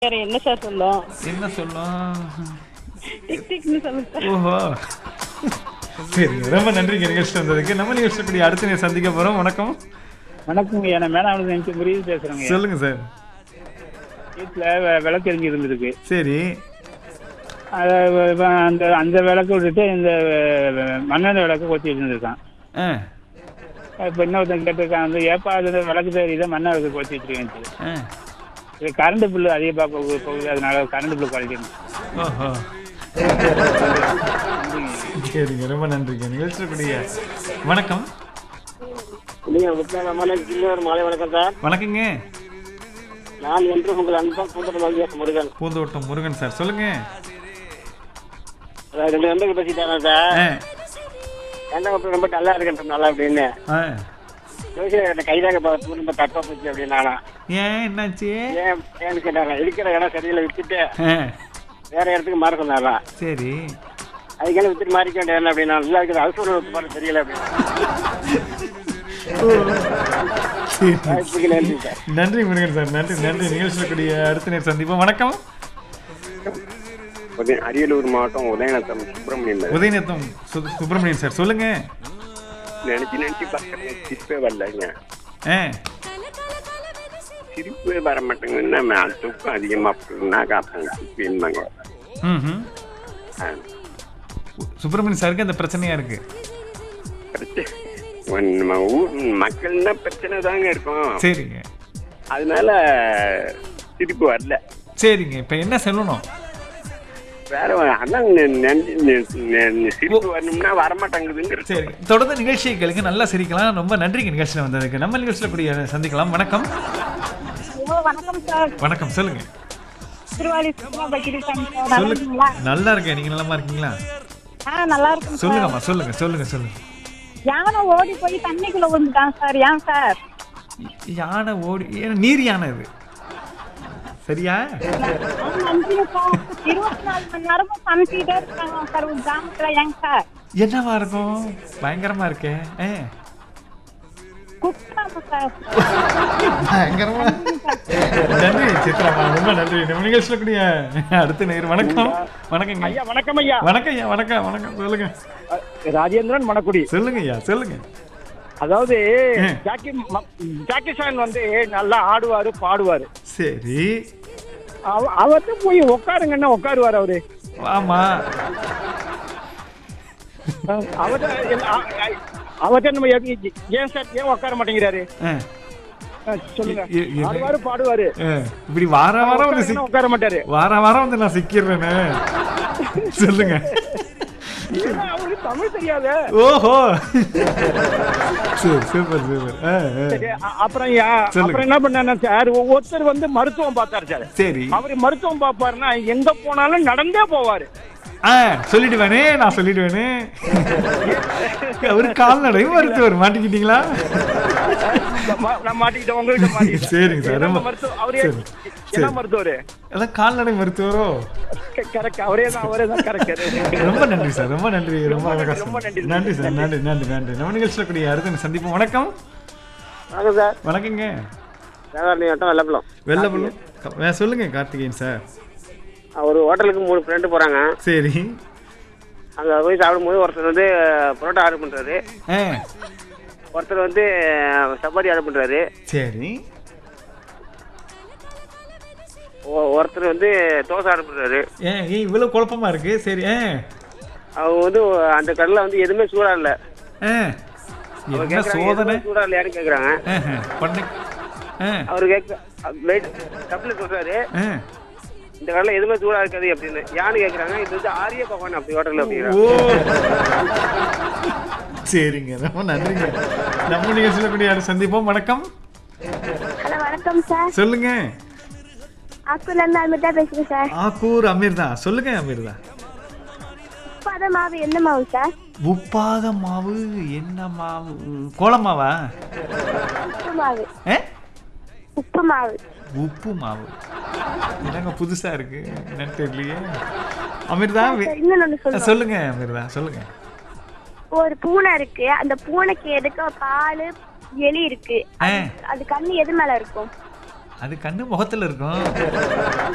வேற என்ன சார் சொல்லும்? என்ன சொல்லும்? டிக் டிக்னு சொல்லுங்க. ஓஹோ, சரி, ரொம்ப நன்றிங்க நிகழ்ச்சி வந்ததுக்கு. நம்ம நிகழ்ச்சி படி அடுத்து நீ சந்திக்க போறோம். வணக்கம். வணக்கங்க, நான் மேடம் நினைச்சு முறியது பேசுறேங்க. சொல்லுங்க சார். வீட்டில் விளக்கு எரிஞ்சு இருந்திருக்கு. சரி. அந்த அந்த விளக்கு விட்டுட்டு இந்த மண்ணெண்ணெய் விளக்கு கொத்தி வச்சுருக்கான். இப்போ இன்னொருத்தன் கேட்டிருக்கான், வந்து ஏப்பா அது விளக்கு தெரியுது மண்ணெண்ணெய் விளக்கு கொத்தி வச்சுருக்கேன். இது கரண்ட் பில்லு அதிகமாக போகுது, அதனால கரண்ட் பில்லு குறைக்கணும். ஓஹோ, சரிங்க, ரொம்ப நன்றிங்க நிகழ்ச்சி கூடிய. வணக்கம். மாலை வணக்கம் சார். வணக்கங்க. நான் என்று உங்கள் அன்பன் பூந்தோட்டம் முருகன். பூந்தோட்டம் முருகன் சார், சொல்லுங்க. 2 நம்பருக்கு பேசிட்டாங்க சார். என்ன ரொம்ப நல்லா இருக்கேன் நல்லா அப்படின்னு கைதாங்க ரொம்ப தப்பா போச்சு அப்படின்னானா. ஏன், என்னாச்சு? ஏன்னு கேட்டாங்க, இருக்கிற இடம் சரியில்லை வித்துட்டு வேற இடத்துக்கு மாற சொன்னாரா. சரி, அதுக்கெல்லாம் வித்துட்டு மாறிக்க வேண்டிய அப்படின்னா நல்லா இருக்குது அவசரம் மாற தெரியல அப்படின்னு. நன்றி முருகன் சார், நன்றி நன்றி நிகழ்ச்சியில் கூடிய அடுத்த நேரம் சந்திப்போம். வணக்கம். அரியலூர் மாவட்டம் உதயநத்தம் சுப்பிரமணியன். உதயநத்தம் சுப்பிரமணியன் சார், சொல்லுங்க. நினைச்சு பார்க்கறேன், சிரிப்பே வரலங்க. சிரிப்பே வர மாட்டேங்குன்னா தூக்கம் அதிகமா அப்படின்னாங்க. சுப்பிரமணியன் சாருக்கு அந்த பிரச்சனையா இருக்கு. நம்ம ஊர் மக்கள்னா பிரச்சனை தாங்க இருக்கும். சரிங்க, அதனால சிரிப்பு வரல. சரிங்க, இப்ப என்ன சொல்லணும்? வேற அதான் சிரிப்பு வரணும்னா வரமாட்டேங்குதுங்க. சரி, தொடர்ந்து நிகழ்ச்சியை கேளுங்க, நல்லா சிரிக்கலாம். ரொம்ப நன்றிங்க நிகழ்ச்சியில் வந்ததுக்கு. நம்ம நிகழ்ச்சியில் கூடிய சந்திக்கலாம். வணக்கம். வணக்கம் சார். வணக்கம், சொல்லுங்க. சொல்லுங்க. நல்லா இருக்கேன், நீங்க நலமா இருக்கீங்களா? நல்லா இருக்கும். சொல்லுங்கம்மா, சொல்லுங்க சொல்லுங்க சொல்லுங்க. யானை ஓடி போய் தண்ணிக்குள்ள விழுந்துட்டான் சார். ஏன் சார்? யானை ஓடி, நீர் யானை இது, சரியா? 24 மணி நேரமும் சமைச்சிட்டே இருக்காங்க சார் ஒரு கிராமத்துல. ஏங்க சார்? என்னவா இருக்கும்? பயங்கரமா இருக்கே. குற்றாலம் சார். பயங்கரமா. நன்றி சித்ராமா, ரொம்ப நன்றி. நம்ம நிகழ்ச்சியில கூடிய அடுத்த நேரம். வணக்கம். வணக்கங்க ஐயா. வணக்கம் ஐயா. வணக்கம் ஐயா. வணக்கம் வணக்கம், சொல்லுங்க. ராஜேந்திரன் மணக்குடி. சொல்லுங்க ஐயா, சொல்லுங்க. அதாவது ஜாக்கி சான் வந்து நல்லா ஆடுவாரு பாடுவாரு. சரி, அவர்கிட்ட போய் உட்காருங்கன்னா உட்காருவாரு அவரு. ஆமா, அவர்கிட்ட நம்ம ஏன் சார் ஏன் உட்கார மாட்டேங்கிறாரு சொல்லுங்க. ஆடுவாரு பாடுவாரு. இப்படி வார வாரம் வந்து உட்கார மாட்டாரு. வார வாரம் வந்து நான் சிக்கிறேன்னு சொல்லுங்க. அவருக்கு தமிழ் தெரியாத. ஓஹோ, சரி, சூப்பர் சூப்பர். அப்புறம் என்ன பண்ணா சார், ஒவ்வொருத்தர் வந்து மருத்துவம் பார்த்தாரு சார். சரி, அவரு மருத்துவம் பார்ப்பாருன்னா எங்க போனாலும் நடந்தே போவாரு. சொல்லிடுவேனே, நான் சொல்லிடுவேனே. அவரு கால்நடை மருத்துவர். மாட்டிக்கிட்டீங்களா? நான் மாட்டிக்கிட்டேன், உங்ககிட்ட மாட்டிக்கிட்டேன். சரிங்க சார், ரொம்ப அவரே என்ன மருத்துவரு? அதான் கால்நடை மருத்துவரோ? கரெக்ட், அவரே தான் கரெக்ட். ரொம்ப நன்றி சார், ரொம்ப நன்றி, ரொம்ப நன்றி சார், நன்றி நன்றி நன்றி. நம்ம நிகழ்ச்சியில் கூடிய அடுத்த சந்திப்போம். வணக்கம். வணக்கம் சார். வணக்கங்க. வெள்ளப்பள்ளம். சொல்லுங்க கார்த்திகேயன் சார். ஒரு ஹோட்டலுக்கு 3 ஃப்ரெண்டு போறாங்க. சரி, அங்க போய் சாப்பிடும்போது ஒருத்தர் வந்து பரோட்டா ஆர்டர் பண்றாரு, ஒருத்தர் வந்து சப்பாத்தி ஆர்டர் பண்றாரு. சரி, ஒருத்தர் வந்து தோசை ஆர்டர் பண்றாரு. ஏன் இவ்வளவு குழப்பமா இருக்கு? சரி, அவங்க வந்து அந்த கடையில வந்து எதுவுமே சூடா இல்ல. என்ன சோதனை? சூடா இல்லையான்னு கேக்குறாங்க. அவரு கப்பில சொல்றாரு, இந்த கடையில எதுவுமே சூடா இருக்காது அப்படின்னு. யான்னு கேக்குறாங்க. இது வந்து ஆரிய பகவான் அப்படி ஹோட்டல் அப்படிங்கிறாங்க. சரிங்க, ரொம்ப நன்றிங்க. நம்ம நிகழ்ச்சியில கூடிய சந்திப்போம். வணக்கம். ஹலோ, வணக்கம் சார். சொல்லுங்க. ஆக்கூர்ல இருந்து அமிர்தா பேசுறேன் சார். ஆக்கூர் அமிர்தா, சொல்லுங்க அமிர்தா. உப்பாத மாவு என்ன மாவு சார்? உப்பாத மாவு என்ன மாவு? கோலமாவா? உப்பு மாவு. உப்பு மாவு. உப்பு மாவு என்னங்க புதுசா இருக்கு, என்னன்னு தெரியலையே. அமிர்தா, சொல்லுங்க அமிர்தா, சொல்லுங்க. ஒரு பூனை இருக்கு, அந்த பூனைக்கு எதுக்கு பால் எலி இருக்கு, அது கண்ணு எது மேல இருக்கும்? அது கண்ணு முகத்துல இருக்கும்.